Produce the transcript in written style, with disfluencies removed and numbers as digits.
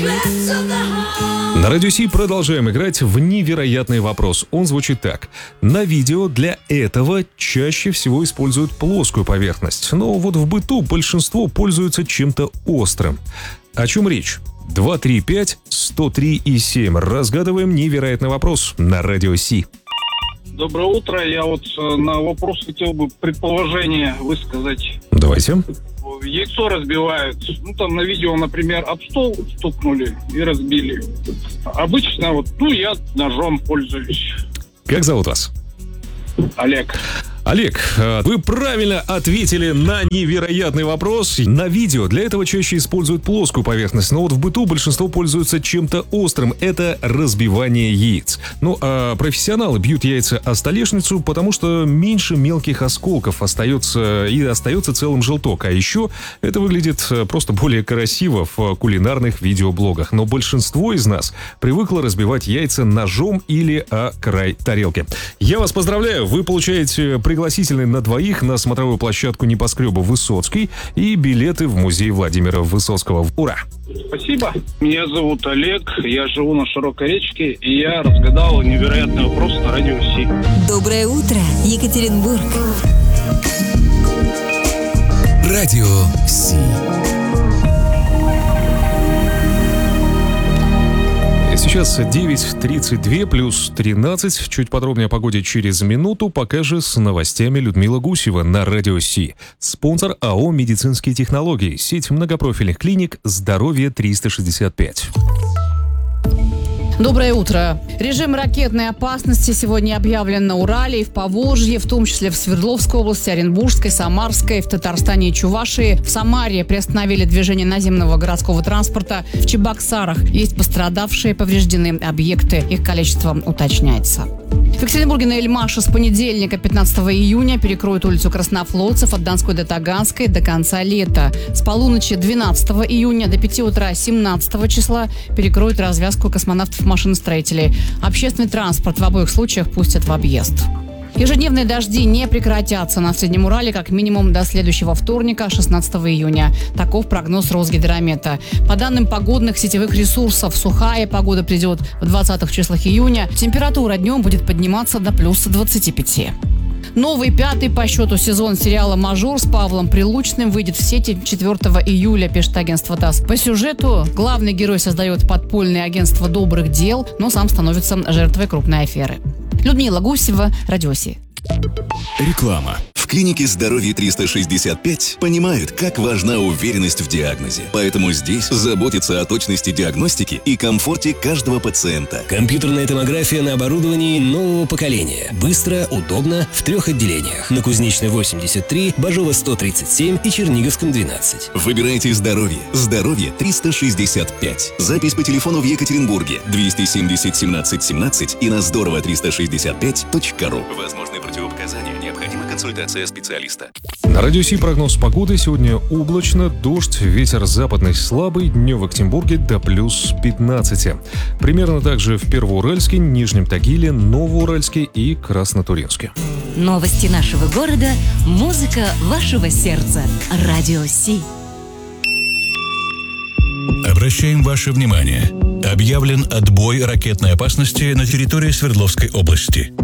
На Радио Си продолжаем играть в невероятный вопрос. Он звучит так. На видео для этого чаще всего используют плоскую поверхность, но вот в быту большинство пользуются чем-то острым. О чем речь? 235-103-7. Разгадываем невероятный вопрос на Радио Си. Доброе утро. Я вот на вопрос хотел бы предположение высказать. Давайте. Яйцо разбивают. Ну, там на видео, например, об стол стукнули и разбили. Обычно я ножом пользуюсь. Как зовут вас? Олег. Олег, вы правильно ответили на невероятный вопрос. На видео для этого чаще используют плоскую поверхность, но вот в быту большинство пользуются чем-то острым. Это разбивание яиц. Ну, а профессионалы бьют яйца о столешницу, потому что меньше мелких осколков остается целым желток. А еще это выглядит просто более красиво в кулинарных видеоблогах. Но большинство из нас привыкло разбивать яйца ножом или о край тарелки. Я вас поздравляю, вы получаете пригласительный на двоих на смотровую площадку небоскреба Высоцкий и билеты в музей Владимира Высоцкого. Ура! Спасибо. Меня зовут Олег, я живу на Широкой речке, и я разгадал невероятный вопрос на Радио Си. Доброе утро, Екатеринбург. Радио Си. Сейчас 9:32 плюс 13. Чуть подробнее о погоде через минуту. Пока же с новостями Людмила Гусева на Радио Си. Спонсор АО «Медицинские технологии». Сеть многопрофильных клиник «Здоровье 365». Доброе утро. Режим ракетной опасности сегодня объявлен на Урале и в Поволжье, в том числе в Свердловской области, Оренбургской, Самарской, в Татарстане и Чувашии. В Самаре приостановили движение наземного городского транспорта. В Чебоксарах есть пострадавшие, повреждены объекты. Их количество уточняется. В Екатеринбурге на Эльмаше с понедельника, 15 июня, перекроют улицу Краснофлотцев от Донской до Таганской до конца лета. С полуночи 12 июня до 5 утра 17 числа перекроют развязку космонавтов-машиностроителей. Общественный транспорт в обоих случаях пустят в объезд. Ежедневные дожди не прекратятся на Среднем Урале как минимум до следующего вторника, 16 июня. Таков прогноз Росгидромета. По данным погодных сетевых ресурсов, сухая погода придет в 20-х числах июня. Температура днем будет подниматься до плюс 25. Новый 5-й по счету сезон сериала «Мажор» с Павлом Прилучным выйдет в сети 4 июля, пишет агентство ТАСС. По сюжету главный герой создает подпольное агентство добрых дел, но сам становится жертвой крупной аферы. Людмила Гусева, Радио Си. Реклама. В клинике «Здоровье 365» понимают, как важна уверенность в диагнозе. Поэтому здесь заботятся о точности диагностики и комфорте каждого пациента. Компьютерная томография на оборудовании нового поколения. Быстро, удобно, в 3 отделениях. На Кузнечной 83, Бажова 137 и Черниговском 12. Выбирайте здоровье. «Здоровье 365». Запись по телефону в Екатеринбурге 270 17 17 и на здорово365.ру. Возможны противопоказания. Необходима консультация специалиста. На Радио Си прогноз погоды. Сегодня облачно, дождь, ветер западный слабый, днем в Екатеринбурге до плюс 15. Примерно так же в Первоуральске, Нижнем Тагиле, Новоуральске и Краснотуринске. Новости нашего города, музыка вашего сердца. Радио Си. Обращаем ваше внимание. Объявлен отбой ракетной опасности на территории Свердловской области.